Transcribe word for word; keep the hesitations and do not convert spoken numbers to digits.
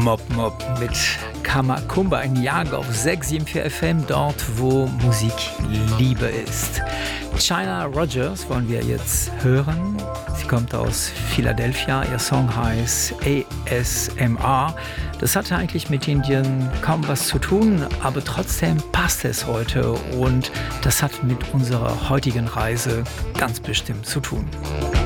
Mob Mob mit Kamakumba, ein Jahr auf sechs sieben vier F M, dort wo Musik Liebe ist. China Rogers wollen wir jetzt hören. Sie kommt aus Philadelphia. Ihr Song heißt A S M R. Das hatte eigentlich mit Indien kaum was zu tun, aber trotzdem passt es heute und das hat mit unserer heutigen Reise ganz bestimmt zu tun.